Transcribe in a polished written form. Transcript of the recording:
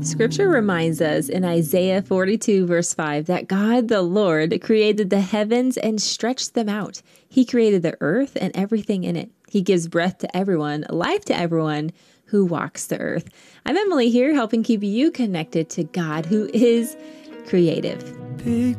Scripture reminds us in Isaiah 42, verse 5, that God the Lord created the heavens and stretched them out. He created the earth and everything in it. He gives breath to everyone, life to everyone who walks the earth. I'm Emily here, helping keep you connected to God, who is creative. Big